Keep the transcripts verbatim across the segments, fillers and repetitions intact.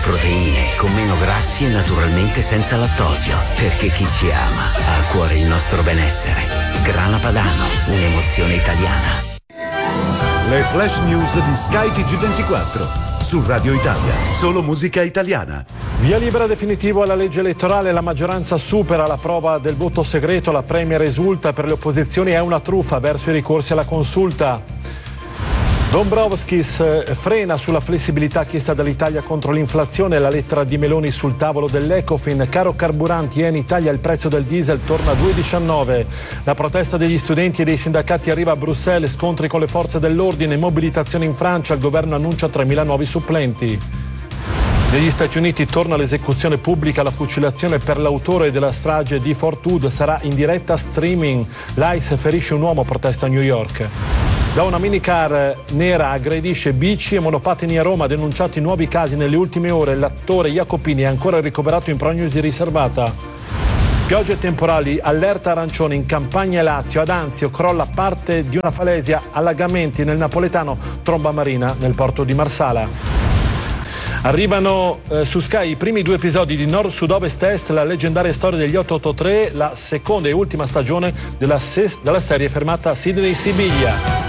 proteine, con meno grassi e naturalmente senza lattosio. Perché chi ci ama ha a cuore il nostro benessere. Grana Padano, un'emozione italiana. Le flash news di Sky T G ventiquattro. Su Radio Italia, solo musica italiana. Via libera definitivo alla legge elettorale, la maggioranza supera la prova del voto segreto, la Premier esulta, per le opposizioni è una truffa verso i ricorsi alla consulta. Dombrovskis frena sulla flessibilità chiesta dall'Italia contro l'inflazione, la lettera di Meloni sul tavolo dell'Ecofin. Caro carburanti, in Italia il prezzo del diesel torna a due virgola diciannove. La protesta degli studenti e dei sindacati arriva a Bruxelles, scontri con le forze dell'ordine, mobilitazione in Francia, il governo annuncia tremila nuovi supplenti. Negli Stati Uniti torna l'esecuzione pubblica, la fucilazione per l'autore della strage di Fort Hood sarà in diretta streaming. L'I C E ferisce un uomo, protesta a New York. Da una minicar nera aggredisce bici e monopattini a Roma, denunciati nuovi casi nelle ultime ore, l'attore Jacopini è ancora ricoverato in prognosi riservata. Piogge temporali, allerta arancione in Campania e Lazio, ad Anzio crolla parte di una falesia, allagamenti nel napoletano, tromba marina nel porto di Marsala. Arrivano eh, su Sky i primi due episodi di Nord Sud Ovest Est, la leggendaria storia degli otto otto tre, la seconda e ultima stagione della, ses- della serie fermata a Sydney-Siviglia.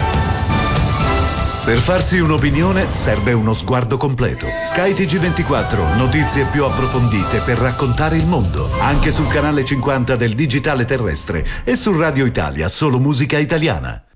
Per farsi un'opinione serve uno sguardo completo. Sky T G ventiquattro, notizie più approfondite per raccontare il mondo. Anche sul canale cinquanta del digitale terrestre e su Radio Italia, solo musica italiana.